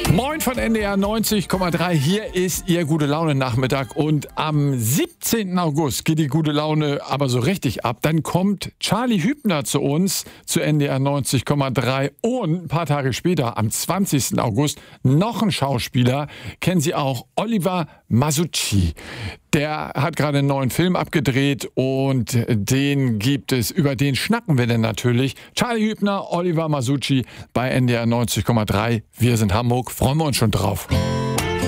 Moin von NDR 90,3. Hier ist Ihr Gute-Laune-Nachmittag. Und am 17. August geht die gute Laune aber so richtig ab. Dann kommt Charlie Hübner zu uns, zu NDR 90,3. Und ein paar Tage später, am 20. August, noch ein Schauspieler. Kennen Sie auch, Oliver Masucci. Der hat gerade einen neuen Film abgedreht und den gibt es, über den schnacken wir denn natürlich. Charlie Hübner, Oliver Masucci bei NDR 90,3. Wir sind Hamburg, freuen wir uns schon drauf.